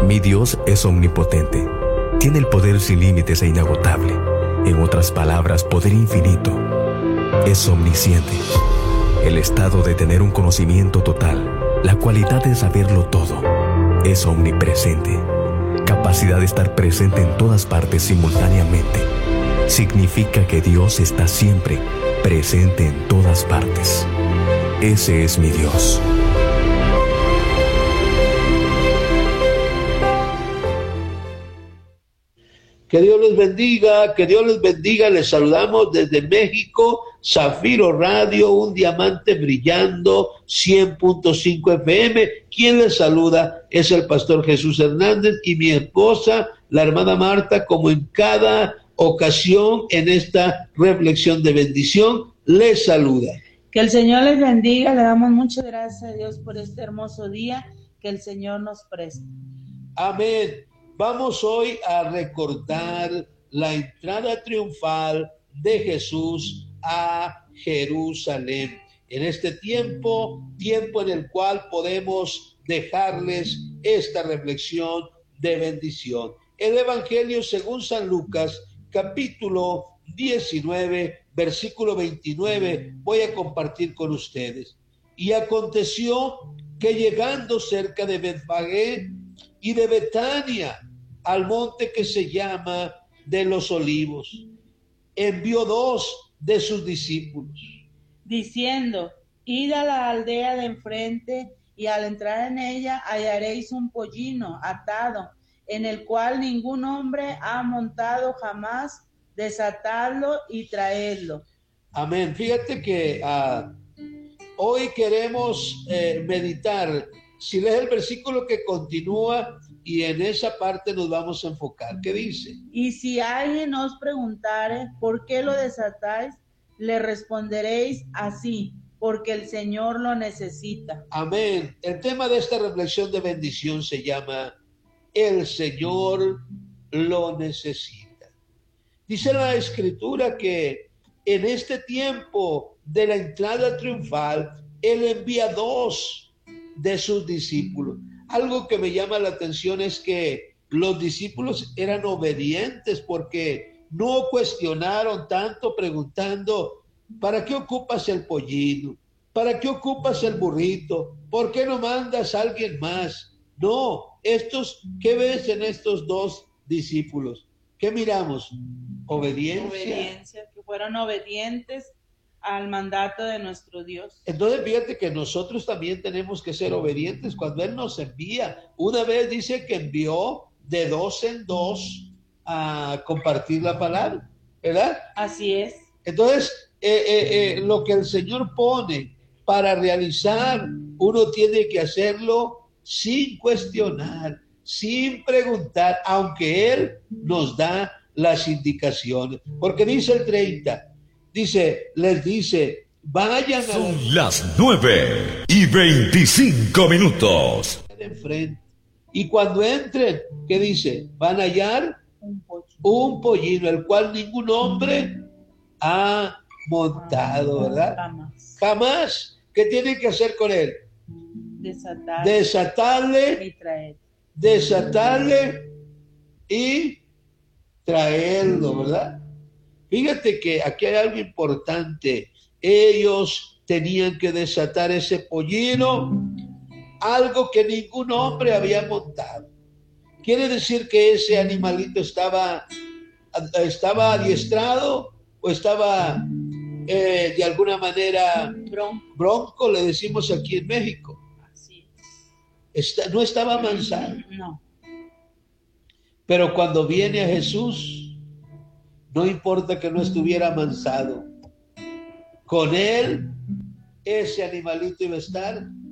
Mi Dios es omnipotente. Tiene el poder sin límites e inagotable. En otras palabras, poder infinito. Es omnisciente. El estado de tener un conocimiento total. La cualidad de saberlo todo. Es omnipresente. Capacidad de estar presente en todas partes simultáneamente. Significa que Dios está siempre presente en todas partes. Ese es mi Dios. Que Dios les bendiga, que Dios les bendiga. Les saludamos desde México, Zafiro Radio, un diamante brillando, 100.5 FM. Quien les saluda es el pastor Jesús Hernández y mi esposa, la hermana Marta, como en cada ocasión en esta reflexión de bendición, les saluda. Que el Señor les bendiga. Le damos muchas gracias a Dios por este hermoso día que el Señor nos presta. Amén. Vamos hoy a recordar la entrada triunfal de Jesús a Jerusalén. En este tiempo en el cual podemos dejarles esta reflexión de bendición. El Evangelio según San Lucas, capítulo 19, versículo 29, voy a compartir con ustedes. Y aconteció que llegando cerca de Betfagé y de Betania, al monte que se llama de los Olivos, envió 2 de sus discípulos, diciendo: id a la aldea de enfrente, y al entrar en ella hallaréis un pollino atado, en el cual ningún hombre ha montado jamás. Desatadlo y traedlo. Amén. Fíjate que hoy queremos meditar. Si lees el versículo que continúa, y en esa parte nos vamos a enfocar. ¿Qué dice? Y si alguien os preguntare por qué lo desatáis, le responderéis así: porque el Señor lo necesita. Amén. El tema de esta reflexión de bendición se llama El Señor lo necesita. Dice la Escritura que en este tiempo de la entrada triunfal, Él envía 2 de sus discípulos. Algo que me llama la atención es que los discípulos eran obedientes porque no cuestionaron tanto preguntando: ¿para qué ocupas el pollino? ¿Para qué ocupas el burrito? ¿Por qué no mandas a alguien más? No, ¿qué ves en estos 2 discípulos? ¿Qué miramos? Obediencia, que fueron obedientes al mandato de nuestro Dios. Entonces fíjate que nosotros también tenemos que ser obedientes cuando Él nos envía. Una vez dice que envió de 2 en 2 a compartir la palabra, ¿verdad? Así es. Entonces, lo que el Señor pone para realizar, uno tiene que hacerlo sin cuestionar, sin preguntar, aunque Él nos da las indicaciones. Porque dice el 30, les dice, vayan a... Son las 9:25. Enfrente. Y cuando entren, ¿qué dice? Van a hallar un pollino, el cual ningún hombre ha montado, ¿verdad? Jamás. ¿Qué tienen que hacer con él? Desatarle y traerlo, ¿verdad? Fíjate que aquí hay algo importante. Ellos tenían que desatar ese pollino, algo que ningún hombre había montado. Quiere decir que ese animalito estaba adiestrado o estaba de alguna manera bronco, le decimos aquí en México. No estaba amansado. No. Pero cuando viene a Jesús, no importa que no estuviera amansado. Con Él, ese animalito iba a estar